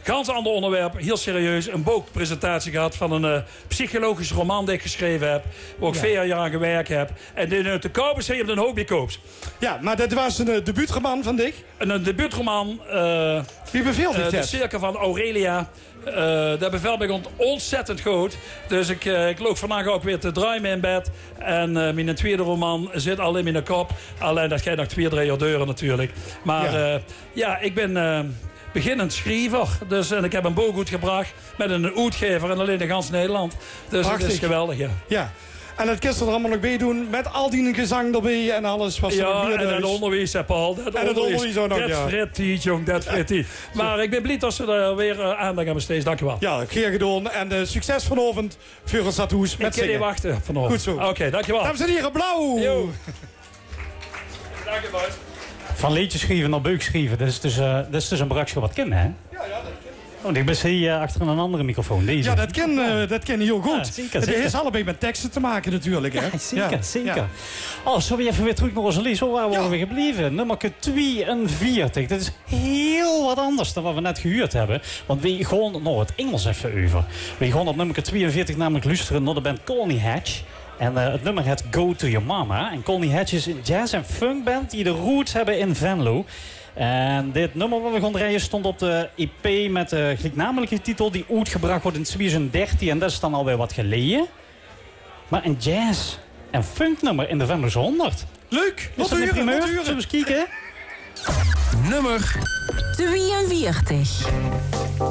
Ganz ander onderwerp, heel serieus. Een boekpresentatie gehad van een psychologische roman die ik geschreven heb. Waar ik 4 jaar aan gewerkt heb. En die te koop is op de Hobbykoop. Ja, maar dat was een debuutroman van Dick? Een debuutroman. Wie beveelt dit? De Cirkel van Aurelia. Dat bevel begon ontzettend goed. Dus ik loop vandaag ook weer te draaien in bed. En mijn tweede roman zit al in mijn kop. Alleen dat gaat nog 2-3 jaar duren natuurlijk. Maar ik ben beginnend schrijver. Dus, en ik heb een boek uitgebracht met een uitgever en alleen in gans Nederland. Dus prachtig. Het is geweldig, Ja. En dat kun je er allemaal nog bij doen. Met al die gezang erbij en alles. Was en het onderwijs, hè, Paul. Het onderwijs ook nog, dat fret jong, dat fret Maar ik ben blij dat ze er weer aandacht aan besteed. Dank je wel. Ja, keer gedaan. En succes vanavond voor ons Tattoos met zingen. Ik kan niet wachten vanavond. Goed zo. Oké, dank je wel. Dames en heren, blauw! Yo. Dank je, boys. Van liedjes schrijven naar beuk schrijven. Dat is dus een bruikje wat kennen, hè? Ja, dat ken ik. Oh, ik ben hier achter een andere microfoon. Deze. Ja, dat ken je heel goed. Ja, zeker, het zeker. heeft allebei met teksten te maken natuurlijk. Hè? Ja, zeker. Ja. Oh, zullen we even weer terug naar onze lijst? Waar waren we gebleven? Nummer 42. Dat is heel wat anders dan wat we net gehuurd hebben. Want we gaan nog het Engels even over. We gaan op nummer 42 namelijk luisteren naar de band Colney Hatch. En het nummer heet Go To Your Mama. En Colney Hatch is een jazz- en funkband die de roots hebben in Venlo. En dit nummer wat we gaan draaien stond op de EP met de gelijknamelijke titel die uitgebracht wordt in 2013. En dat is dan alweer wat geleden. Maar een jazz- en funknummer in de Venlose 100. Leuk! Is dat een primeur? Zullen we eens kijken? Nummer 42.